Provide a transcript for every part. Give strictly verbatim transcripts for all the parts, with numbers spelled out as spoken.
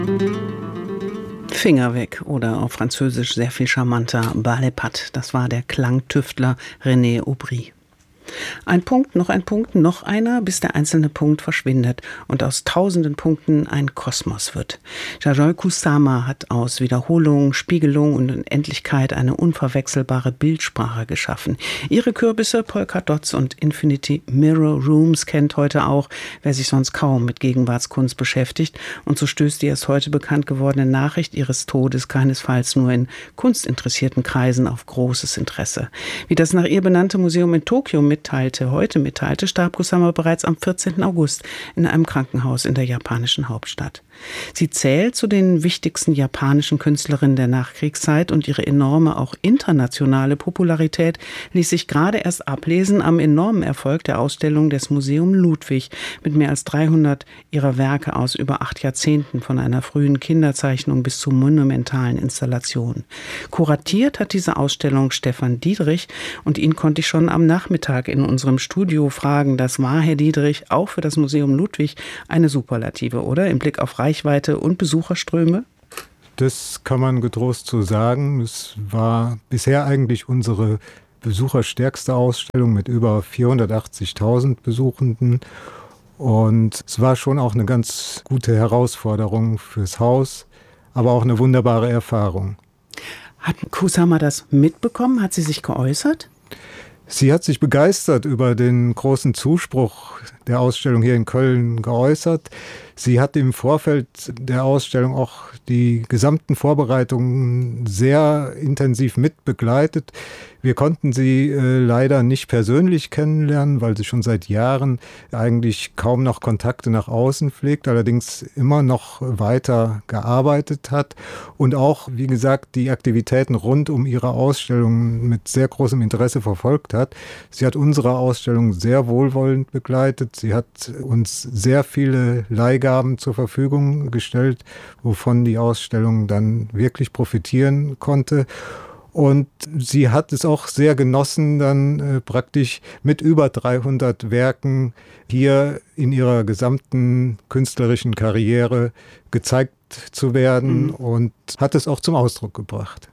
Finger weg oder auf Französisch sehr viel charmanter Bas les pattes. Das war der Klangtüftler René Aubry. Ein Punkt, noch ein Punkt, noch einer, bis der einzelne Punkt verschwindet und aus tausenden Punkten ein Kosmos wird. Yayoi Kusama hat aus Wiederholung, Spiegelung und Unendlichkeit eine unverwechselbare Bildsprache geschaffen. Ihre Kürbisse, Polka Dots und Infinity Mirror Rooms kennt heute auch, wer sich sonst kaum mit Gegenwartskunst beschäftigt. Und so stößt die erst heute bekannt gewordene Nachricht ihres Todes keinesfalls nur in kunstinteressierten Kreisen auf großes Interesse. Wie das nach ihr benannte Museum in Tokio mitteilte, heute mitteilte, starb Kusama bereits am vierzehnten August in einem Krankenhaus in der japanischen Hauptstadt. Sie zählt zu den wichtigsten japanischen Künstlerinnen der Nachkriegszeit und ihre enorme, auch internationale Popularität ließ sich gerade erst ablesen am enormen Erfolg der Ausstellung des Museum Ludwig mit mehr als dreihundert ihrer Werke aus über acht Jahrzehnten, von einer frühen Kinderzeichnung bis zu monumentalen Installationen. Kuratiert hat diese Ausstellung Stefan Diedrich und ihn konnte ich schon am Nachmittag in unserem Studio fragen. Das war, Herr Diedrich, auch für das Museum Ludwig eine Superlative, oder? Im Blick auf Reichweite und Besucherströme? Das kann man getrost so sagen. Es war bisher eigentlich unsere besucherstärkste Ausstellung mit über vierhundertachtzigtausend Besuchenden. Und es war schon auch eine ganz gute Herausforderung fürs Haus, aber auch eine wunderbare Erfahrung. Hat Kusama das mitbekommen? Hat sie sich geäußert? Sie hat sich begeistert über den großen Zuspruch der Ausstellung hier in Köln geäußert. Sie hat im Vorfeld der Ausstellung auch die gesamten Vorbereitungen sehr intensiv mitbegleitet. Wir konnten sie äh, leider nicht persönlich kennenlernen, weil sie schon seit Jahren eigentlich kaum noch Kontakte nach außen pflegt, allerdings immer noch weiter gearbeitet hat und auch, wie gesagt, die Aktivitäten rund um ihre Ausstellung mit sehr großem Interesse verfolgt hat. Sie hat unsere Ausstellung sehr wohlwollend begleitet. Sie hat uns sehr viele Leihgaben zur Verfügung gestellt, wovon die Ausstellung dann wirklich profitieren konnte. Und sie hat es auch sehr genossen, dann äh, praktisch mit über dreihundert Werken hier in ihrer gesamten künstlerischen Karriere gezeigt zu werden, mhm. und hat es auch zum Ausdruck gebracht.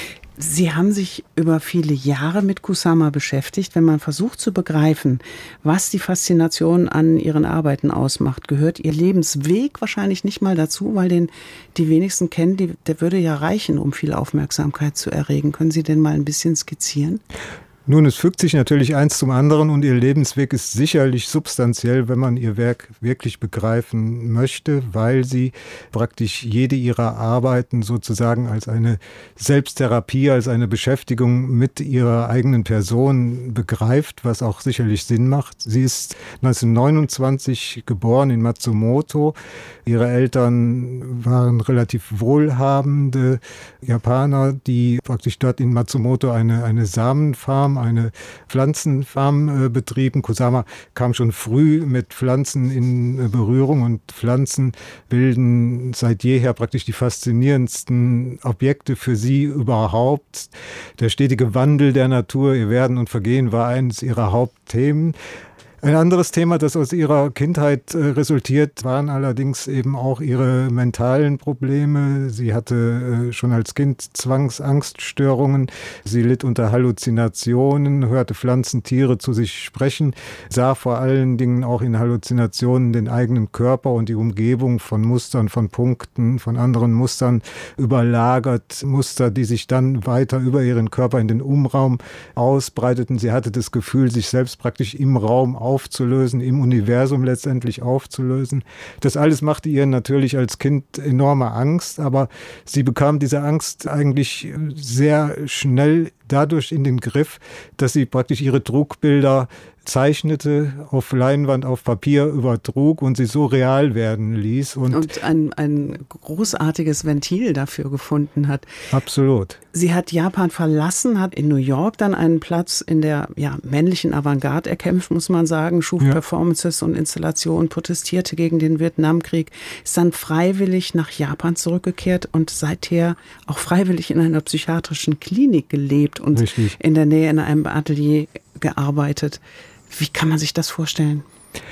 Sie haben sich über viele Jahre mit Kusama beschäftigt. Wenn man versucht zu begreifen, was die Faszination an Ihren Arbeiten ausmacht, gehört Ihr Lebensweg wahrscheinlich nicht mal dazu, weil den die wenigsten kennen, die, der würde ja reichen, um viel Aufmerksamkeit zu erregen. Können Sie denn mal ein bisschen skizzieren? Nun, es fügt sich natürlich eins zum anderen und ihr Lebensweg ist sicherlich substanziell, wenn man ihr Werk wirklich begreifen möchte, weil sie praktisch jede ihrer Arbeiten sozusagen als eine Selbsttherapie, als eine Beschäftigung mit ihrer eigenen Person begreift, was auch sicherlich Sinn macht. Sie ist neunzehnhundertneunundzwanzig geboren in Matsumoto. Ihre Eltern waren relativ wohlhabende Japaner, die praktisch dort in Matsumoto eine, eine Samenfarm, eine Pflanzenfarm äh, betrieben. Kusama kam schon früh mit Pflanzen in äh, Berührung und Pflanzen bilden seit jeher praktisch die faszinierendsten Objekte für sie überhaupt. Der stetige Wandel der Natur, ihr Werden und Vergehen war eines ihrer Hauptthemen. Ein anderes Thema, das aus ihrer Kindheit äh, resultiert, waren allerdings eben auch ihre mentalen Probleme. Sie hatte äh, schon als Kind Zwangsangststörungen. Sie litt unter Halluzinationen, hörte Pflanzen, Tiere zu sich sprechen, sah vor allen Dingen auch in Halluzinationen den eigenen Körper und die Umgebung von Mustern, von Punkten, von anderen Mustern überlagert. Muster, die sich dann weiter über ihren Körper in den Umraum ausbreiteten. Sie hatte das Gefühl, sich selbst praktisch im Raum aufzulösen, im Universum letztendlich aufzulösen. Das alles machte ihr natürlich als Kind enorme Angst, aber sie bekam diese Angst eigentlich sehr schnell dadurch in den Griff, dass sie praktisch ihre Trugbilder zeichnete, auf Leinwand, auf Papier übertrug und sie so real werden ließ. Und, und ein, ein großartiges Ventil dafür gefunden hat. Absolut. Sie hat Japan verlassen, hat in New York dann einen Platz in der ja, männlichen Avantgarde erkämpft, muss man sagen, schuf ja. Performances und Installationen, protestierte gegen den Vietnamkrieg, ist dann freiwillig nach Japan zurückgekehrt und seither auch freiwillig in einer psychiatrischen Klinik gelebt und Richtig. in der Nähe in einem Atelier gearbeitet. Wie kann man sich das vorstellen?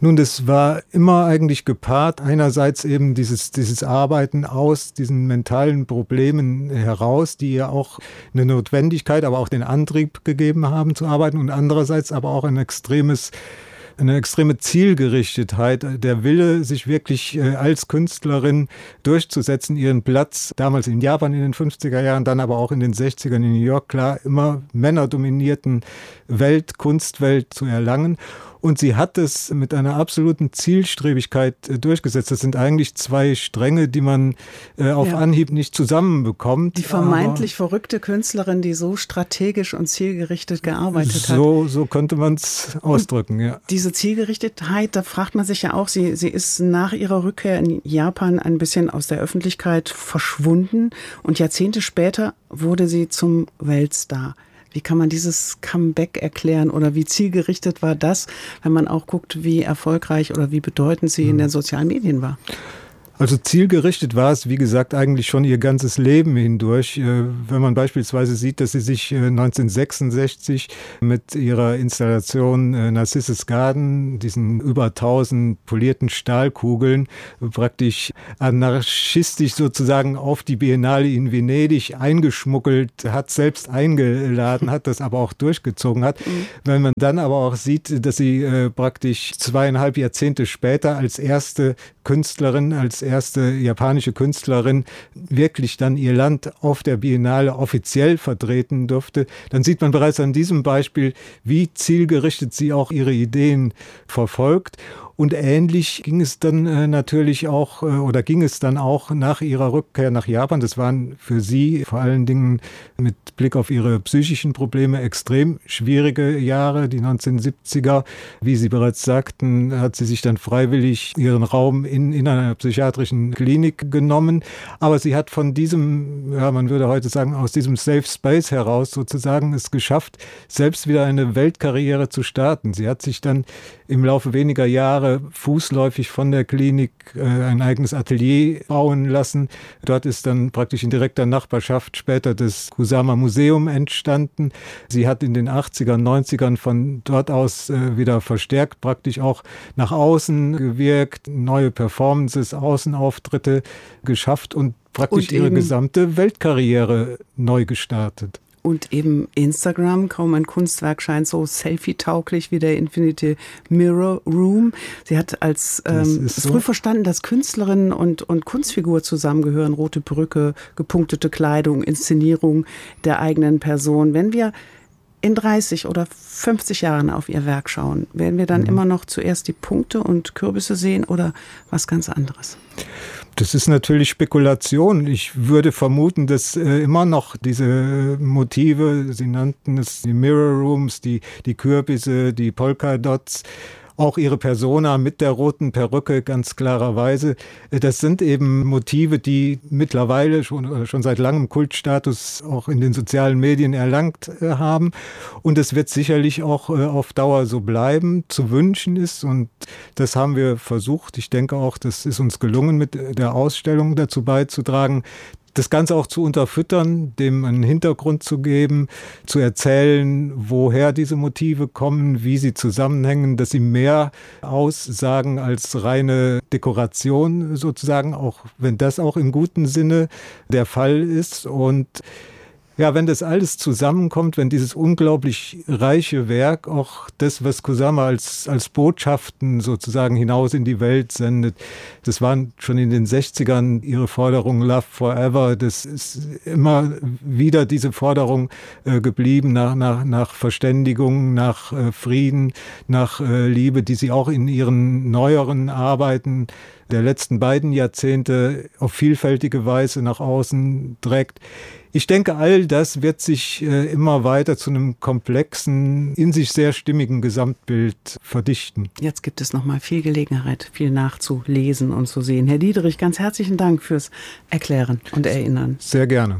Nun, das war immer eigentlich gepaart, einerseits eben dieses, dieses Arbeiten aus diesen mentalen Problemen heraus, die ja auch eine Notwendigkeit, aber auch den Antrieb gegeben haben zu arbeiten, und andererseits aber auch ein extremes eine extreme Zielgerichtetheit, der Wille, sich wirklich äh, als Künstlerin durchzusetzen, ihren Platz damals in Japan in den fünfziger Jahren, dann aber auch in den sechzigern in New York, klar, immer männerdominierten Welt, Kunstwelt zu erlangen. Und sie hat es mit einer absoluten Zielstrebigkeit äh, durchgesetzt. Das sind eigentlich zwei Stränge, die man äh, auf ja. Anhieb nicht zusammenbekommt. Die vermeintlich verrückte Künstlerin, die so strategisch und zielgerichtet gearbeitet so, hat. So könnte man es ausdrücken, ja. Diese Zielgerichtetheit, da fragt man sich ja auch, sie, sie ist nach ihrer Rückkehr in Japan ein bisschen aus der Öffentlichkeit verschwunden und Jahrzehnte später wurde sie zum Weltstar. Wie kann man dieses Comeback erklären oder wie zielgerichtet war das, wenn man auch guckt, wie erfolgreich oder wie bedeutend sie in den sozialen Medien war? Also zielgerichtet war es, wie gesagt, eigentlich schon ihr ganzes Leben hindurch. Wenn man beispielsweise sieht, dass sie sich neunzehnhundertsechsundsechzig mit ihrer Installation Narcissus Garden, diesen über tausend polierten Stahlkugeln, praktisch anarchistisch sozusagen auf die Biennale in Venedig eingeschmuggelt hat, selbst eingeladen hat, das aber auch durchgezogen hat. Mhm. Wenn man dann aber auch sieht, dass sie praktisch zweieinhalb Jahrzehnte später als erste Künstlerin, als erste japanische Künstlerin wirklich dann ihr Land auf der Biennale offiziell vertreten durfte, dann sieht man bereits an diesem Beispiel, wie zielgerichtet sie auch ihre Ideen verfolgt. Und ähnlich ging es dann äh, natürlich auch, äh, oder ging es dann auch nach ihrer Rückkehr nach Japan. Das waren für sie vor allen Dingen mit Blick auf ihre psychischen Probleme extrem schwierige Jahre, die neunzehnhundertsiebziger. Wie Sie bereits sagten, hat sie sich dann freiwillig ihren Raum in, in einer psychiatrischen Klinik genommen. Aber sie hat von diesem, ja, man würde heute sagen, aus diesem Safe Space heraus sozusagen es geschafft, selbst wieder eine Weltkarriere zu starten. Sie hat sich dann im Laufe weniger Jahre fußläufig von der Klinik äh, ein eigenes Atelier bauen lassen. Dort ist dann praktisch in direkter Nachbarschaft später das Kusama Museum entstanden. Sie hat in den achtzigern, neunzigern von dort aus äh, wieder verstärkt praktisch auch nach außen gewirkt, neue Performances, Außenauftritte geschafft und praktisch und ihre gesamte Weltkarriere neu gestartet. Und eben Instagram, kaum ein Kunstwerk scheint so selfie-tauglich wie der Infinity Mirror Room. Sie hat als ähm, so. früh verstanden, dass Künstlerinnen und, und Kunstfigur zusammengehören. Rote Perücke, gepunktete Kleidung, Inszenierung der eigenen Person. Wenn wir in dreißig oder fünfzig Jahren auf ihr Werk schauen, werden wir dann mhm. immer noch zuerst die Punkte und Kürbisse sehen oder was ganz anderes? Das ist natürlich Spekulation. Ich würde vermuten, dass äh, immer noch diese Motive, Sie nannten es die Mirror Rooms, die, die Kürbisse, die Polka-Dots, auch ihre Persona mit der roten Perücke ganz klarerweise. Das sind eben Motive, die mittlerweile schon, schon seit langem Kultstatus auch in den sozialen Medien erlangt haben. Und es wird sicherlich auch auf Dauer so bleiben. Zu wünschen ist, und das haben wir versucht, ich denke auch, das ist uns gelungen, mit der Ausstellung dazu beizutragen, das Ganze auch zu unterfüttern, dem einen Hintergrund zu geben, zu erzählen, woher diese Motive kommen, wie sie zusammenhängen, dass sie mehr aussagen als reine Dekoration sozusagen, auch wenn das auch im guten Sinne der Fall ist. Und ja, wenn das alles zusammenkommt, wenn dieses unglaublich reiche Werk auch das, was Kusama als, als Botschaften sozusagen hinaus in die Welt sendet, das waren schon in den sechzigern ihre Forderung Love Forever, das ist immer wieder diese Forderung äh, geblieben nach, nach, nach Verständigung, nach äh, Frieden, nach äh, Liebe, die sie auch in ihren neueren Arbeiten der letzten beiden Jahrzehnte auf vielfältige Weise nach außen trägt. Ich denke, all das wird sich äh, immer weiter zu einem komplexen, in sich sehr stimmigen Gesamtbild verdichten. Jetzt gibt es noch mal viel Gelegenheit, viel nachzulesen und zu sehen. Herr Diederich, ganz herzlichen Dank fürs Erklären und Erinnern. Sehr gerne.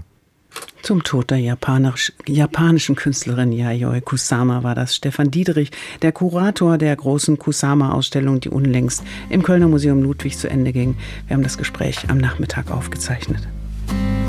Zum Tod der japanisch, japanischen Künstlerin Yayoi Kusama war das Stefan Diederich, der Kurator der großen Kusama-Ausstellung, die unlängst im Kölner Museum Ludwig zu Ende ging. Wir haben das Gespräch am Nachmittag aufgezeichnet.